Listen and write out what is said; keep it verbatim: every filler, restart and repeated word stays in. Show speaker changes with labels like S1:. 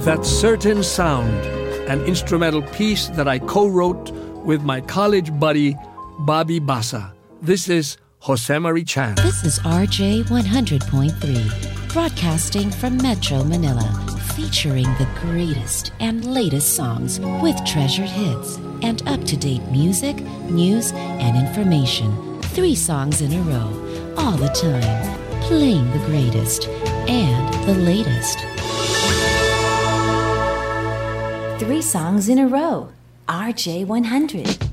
S1: That Certain Sound, an instrumental piece that I co-wrote with my college buddy, Bobby Bassa. This is Josemarie Chan.
S2: This is R J one hundred point three, broadcasting from Metro Manila, featuring the greatest and latest songs with treasured hits and up-to-date music, news, and information. Three songs in a row, all the time, playing the greatest and the latest.
S3: Three songs in a row, R J one hundred.